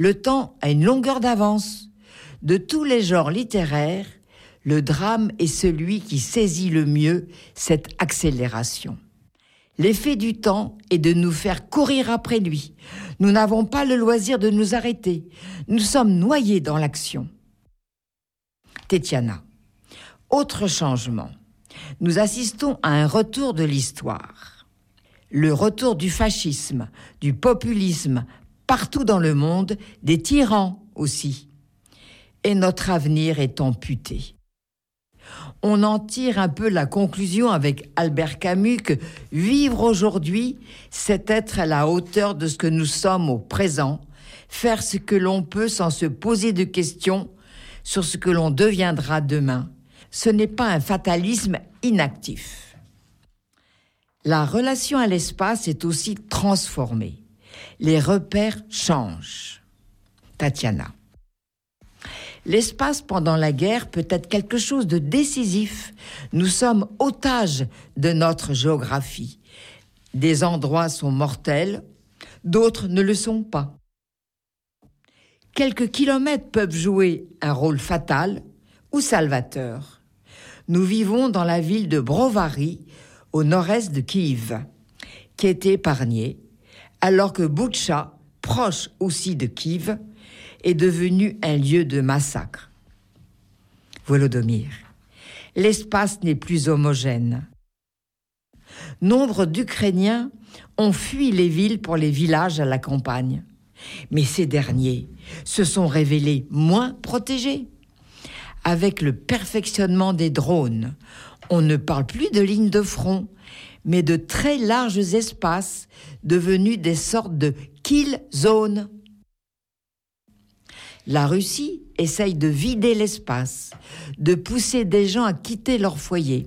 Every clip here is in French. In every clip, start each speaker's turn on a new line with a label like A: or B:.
A: Le temps a une longueur d'avance. De tous les genres littéraires, le drame est celui qui saisit le mieux cette accélération. L'effet du temps est de nous faire courir après lui. Nous n'avons pas le loisir de nous arrêter. Nous sommes noyés dans l'action. Tetiana. Autre changement. Nous assistons à un retour de l'histoire. Le retour du fascisme, du populisme, partout dans le monde, des tyrans aussi. Et notre avenir est amputé. On en tire un peu la conclusion avec Albert Camus que vivre aujourd'hui, c'est être à la hauteur de ce que nous sommes au présent, faire ce que l'on peut sans se poser de questions sur ce que l'on deviendra demain. Ce n'est pas un fatalisme inactif. La relation à l'espace est aussi transformée. Les repères changent. Tatiana. L'espace pendant la guerre peut être quelque chose de décisif. Nous sommes otages de notre géographie. Des endroits sont mortels, d'autres ne le sont pas. Quelques kilomètres peuvent jouer un rôle fatal ou salvateur. Nous vivons dans la ville de Brovary, au nord-est de Kiev, qui a été épargnée, alors que Boutcha, proche aussi de Kiev, est devenu un lieu de massacre. Volodymyr. L'espace n'est plus homogène. Nombre d'Ukrainiens ont fui les villes pour les villages à la campagne. Mais ces derniers se sont révélés moins protégés. Avec le perfectionnement des drones, on ne parle plus de lignes de front, mais de très larges espaces devenus des sortes de kill zones. La Russie essaye de vider l'espace, de pousser des gens à quitter leur foyer.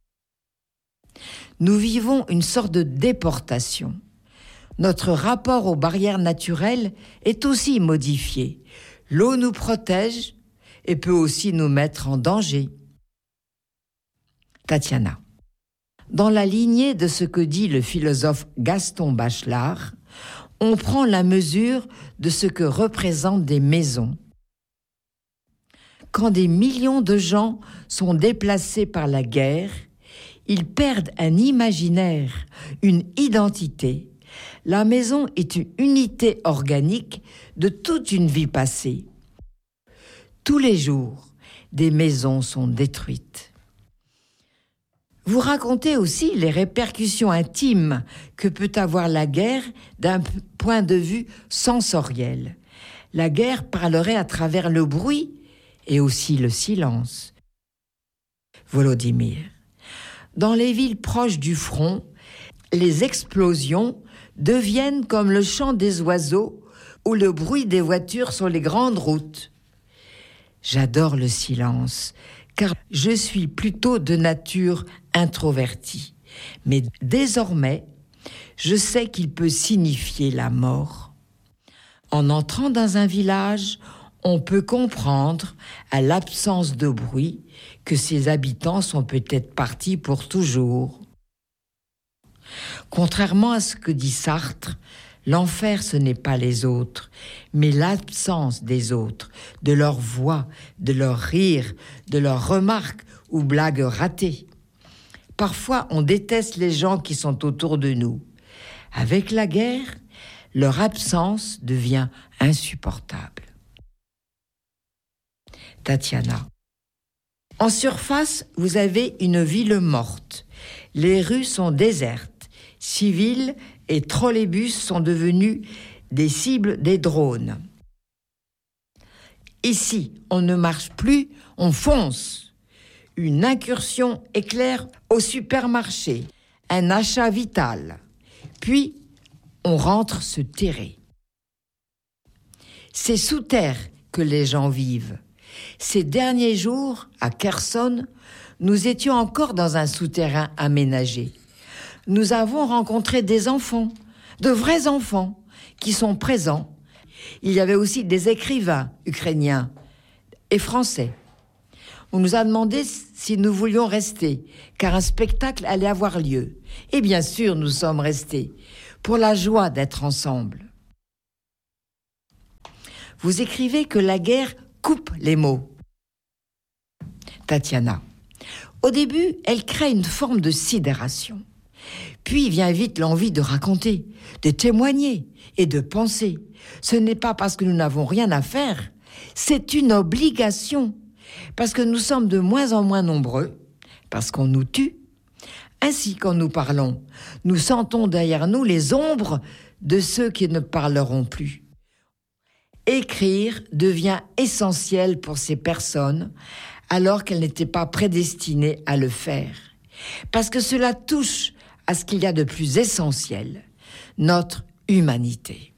A: Nous vivons une sorte de déportation. Notre rapport aux barrières naturelles est aussi modifié. L'eau nous protège et peut aussi nous mettre en danger. Tatiana. Dans la lignée de ce que dit le philosophe Gaston Bachelard, on prend la mesure de ce que représentent des maisons. Quand des millions de gens sont déplacés par la guerre, ils perdent un imaginaire, une identité. La maison est une unité organique de toute une vie passée. Tous les jours, des maisons sont détruites. Vous racontez aussi les répercussions intimes que peut avoir la guerre d'un point de vue sensoriel. La guerre parlerait à travers le bruit et aussi le silence. Volodymyr. Dans les villes proches du front, les explosions deviennent comme le chant des oiseaux ou le bruit des voitures sur les grandes routes. J'adore le silence, car je suis plutôt de nature introvertie. Mais désormais, je sais qu'il peut signifier la mort. En entrant dans un village, on peut comprendre, à l'absence de bruit, que ses habitants sont peut-être partis pour toujours. Contrairement à ce que dit Sartre, l'enfer, ce n'est pas les autres, mais l'absence des autres, de leur voix, de leur rire, de leurs remarques ou blagues ratées. Parfois, on déteste les gens qui sont autour de nous. Avec la guerre, leur absence devient insupportable. Tatiana. En surface, vous avez une ville morte. Les rues sont désertes. Civils et trolleybus sont devenus des cibles des drones. Ici, on ne marche plus, on fonce. Une incursion éclair au supermarché, un achat vital. Puis, on rentre se terrer. C'est sous terre que les gens vivent. Ces derniers jours, à Kherson, nous étions encore dans un souterrain aménagé. Nous avons rencontré des enfants, de vrais enfants, qui sont présents. Il y avait aussi des écrivains ukrainiens et français. On nous a demandé si nous voulions rester, car un spectacle allait avoir lieu. Et bien sûr, nous sommes restés, pour la joie d'être ensemble. vous écrivez que la guerre coupe les mots. Tatiana. Au début, elle crée une forme de sidération. Puis vient vite l'envie de raconter, de témoigner et de penser. Ce n'est pas parce que nous n'avons rien à faire, c'est une obligation. Parce que nous sommes de moins en moins nombreux, parce qu'on nous tue. Ainsi, quand nous parlons, nous sentons derrière nous les ombres de ceux qui ne parleront plus. Écrire devient essentiel pour ces personnes alors qu'elles n'étaient pas prédestinées à le faire. Parce que cela touche à ce qu'il y a de plus essentiel, notre humanité.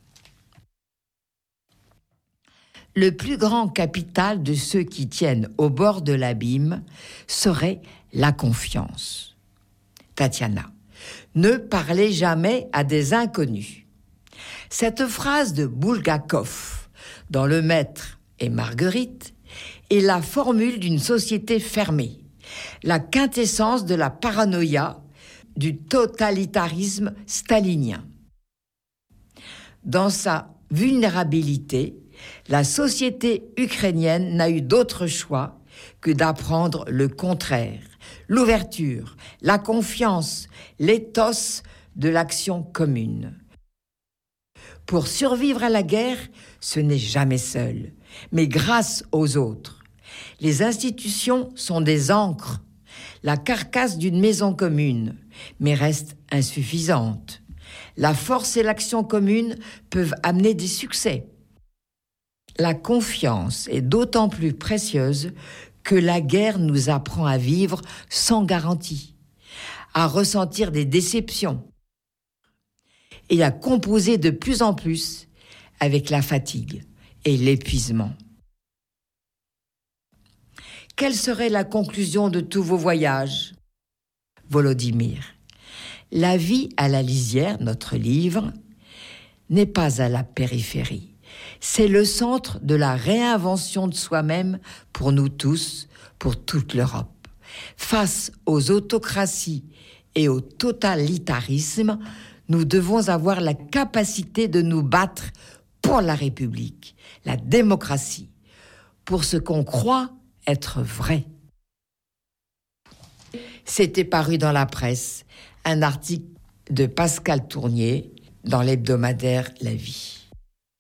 A: Le plus grand capital de ceux qui tiennent au bord de l'abîme serait la confiance. Tatiana. Ne parlez jamais à des inconnus. Cette phrase de Bulgakov dans Le Maître et Marguerite est la formule d'une société fermée, la quintessence de la paranoïa, du totalitarisme stalinien. Dans sa vulnérabilité, la société ukrainienne n'a eu d'autre choix que d'apprendre le contraire, l'ouverture, la confiance, l'éthos de l'action commune. Pour survivre à la guerre, ce n'est jamais seul, mais grâce aux autres. Les institutions sont des ancres, la carcasse d'une maison commune, mais restent insuffisantes. La force et l'action commune peuvent amener des succès. La confiance est d'autant plus précieuse que la guerre nous apprend à vivre sans garantie, à ressentir des déceptions et à composer de plus en plus avec la fatigue et l'épuisement. Quelle serait la conclusion de tous vos voyages ? Volodymyr. La vie à la lisière, notre livre, n'est pas à la périphérie. C'est le centre de la réinvention de soi-même pour nous tous, pour toute l'Europe. Face aux autocraties et au totalitarisme, nous devons avoir la capacité de nous battre pour la République, la démocratie, pour ce qu'on croit être vrai. C'était paru dans la presse, un article de Pascal Tournier dans l'hebdomadaire La Vie.